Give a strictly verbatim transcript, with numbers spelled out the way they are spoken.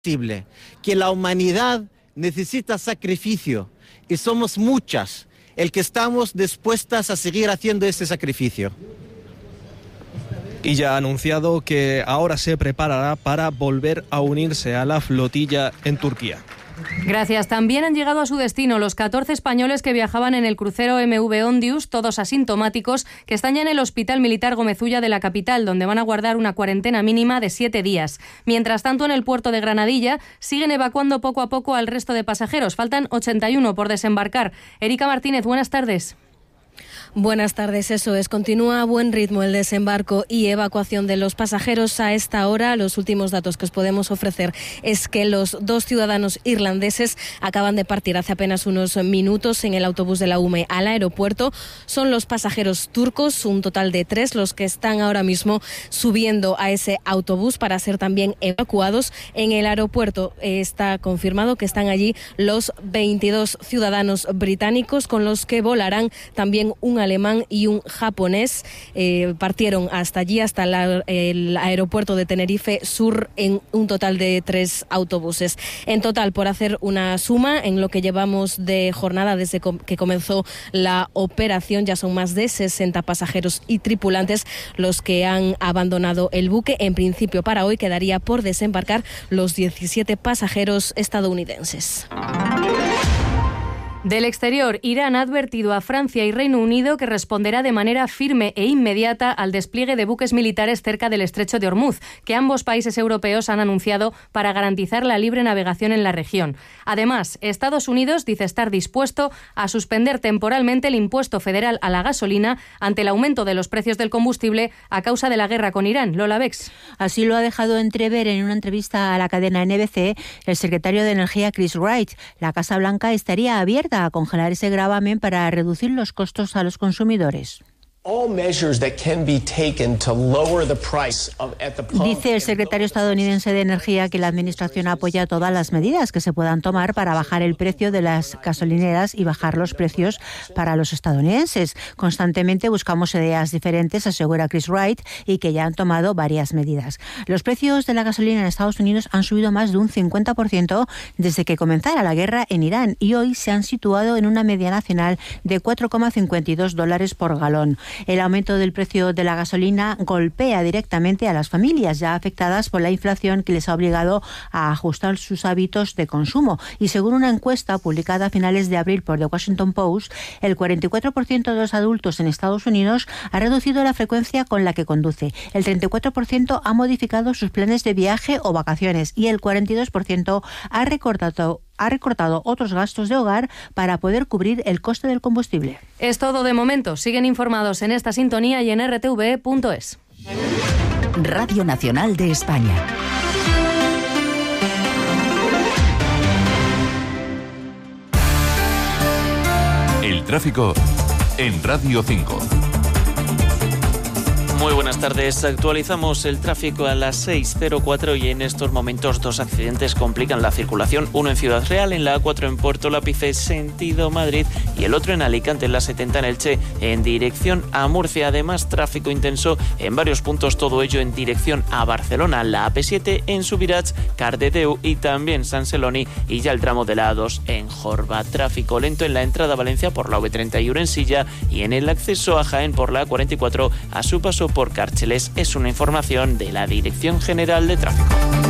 que la humanidad necesita sacrificio y somos muchas el que estamos dispuestas a seguir haciendo ese sacrificio. Y ya ha anunciado que ahora se preparará para volver a unirse a la flotilla en Turquía. Gracias. También han llegado a su destino los catorce españoles que viajaban en el crucero M V Ondius, todos asintomáticos, que están ya en el Hospital Militar Gómez Ulla de la capital, donde van a guardar una cuarentena mínima de siete días. Mientras tanto, en el puerto de Granadilla siguen evacuando poco a poco al resto de pasajeros. Faltan ochenta y uno por desembarcar. Erika Martínez, buenas tardes. Buenas tardes, eso es. Continúa a buen ritmo el desembarco y evacuación de los pasajeros a esta hora. Los últimos datos que os podemos ofrecer es que los dos ciudadanos irlandeses acaban de partir hace apenas unos minutos en el autobús de la U M E al aeropuerto. Son los pasajeros turcos, un total de tres, los que están ahora mismo subiendo a ese autobús para ser también evacuados. En el aeropuerto está confirmado que están allí los veintidós ciudadanos británicos, con los que volarán también un alemán y un japonés. Eh, partieron hasta allí, hasta la, el aeropuerto de Tenerife Sur, en un total de tres autobuses. En total, por hacer una suma, en lo que llevamos de jornada desde que comenzó la operación, ya son más de sesenta pasajeros y tripulantes los que han abandonado el buque. En principio, para hoy quedaría por desembarcar los diecisiete pasajeros estadounidenses. Del exterior, Irán ha advertido a Francia y Reino Unido que responderá de manera firme e inmediata al despliegue de buques militares cerca del estrecho de Hormuz, que ambos países europeos han anunciado para garantizar la libre navegación en la región. Además, Estados Unidos dice estar dispuesto a suspender temporalmente el impuesto federal a la gasolina ante el aumento de los precios del combustible a causa de la guerra con Irán. Lola Bex. Así lo ha dejado entrever en una entrevista a la cadena N B C el secretario de Energía Chris Wright. La Casa Blanca estaría abierta a congelar ese gravamen para reducir los costos a los consumidores. Dice el secretario estadounidense de Energía que la administración apoya todas las medidas que se puedan tomar para bajar el precio de las gasolineras y bajar los precios para los estadounidenses. Constantemente buscamos ideas diferentes, asegura Chris Wright, y que ya han tomado varias medidas. Los precios de la gasolina en Estados Unidos han subido más de un cincuenta por ciento desde que comenzara la guerra en Irán y hoy se han situado en una media nacional de cuatro coma cincuenta y dos dólares por galón. El aumento del precio de la gasolina golpea directamente a las familias ya afectadas por la inflación que les ha obligado a ajustar sus hábitos de consumo. Y según una encuesta publicada a finales de abril por The Washington Post, el cuarenta y cuatro por ciento de los adultos en Estados Unidos ha reducido la frecuencia con la que conduce. El treinta y cuatro por ciento ha modificado sus planes de viaje o vacaciones y el cuarenta y dos por ciento ha recortado ha recortado otros gastos de hogar para poder cubrir el coste del combustible. Es todo de momento. Siguen informados en esta sintonía y en r t v punto es. Radio Nacional de España. El tráfico en Radio cinco. Muy buenas tardes. Actualizamos el tráfico a las seis cero cuatro y en estos momentos dos accidentes complican la circulación. Uno en Ciudad Real, en la A cuatro en Puerto Lápice, sentido Madrid, y el otro en Alicante, en la setenta en Elche, en dirección a Murcia. Además, tráfico intenso en varios puntos, todo ello en dirección a Barcelona. La A P siete en Subirats, Cardedeu y también San Celoni, y ya el tramo de la A dos en Jorba. Tráfico lento en la entrada a Valencia por la A V treinta y uno en Silla y en el acceso a Jaén por la A cuarenta y cuatro a su paso por Cárceles. Es una información de la Dirección General de Tráfico.